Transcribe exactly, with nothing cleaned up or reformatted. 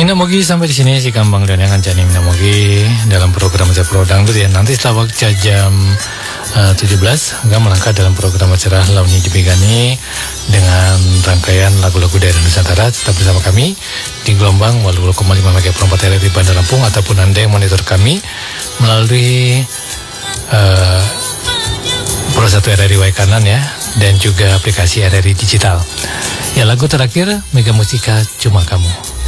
Mina Mogi sampai di sini si Kambang dan yang Ancani Mina Mogi dalam program Acara Prodang itu ya. Nanti setelah waktu jam uh, tujuh belas akan melangkah dalam program acara Launi Dibegani dengan rangkaian lagu-lagu daerah Nusantara. Tetap bersama kami di gelombang dua puluh koma lima megahertz perempat R R I Bandar Lampung, ataupun Anda yang monitor kami melalui uh, Pro satu R R I Waikanan ya, dan juga aplikasi R R I Digital. Ya, lagu terakhir Mega Musika Cuma Kamu.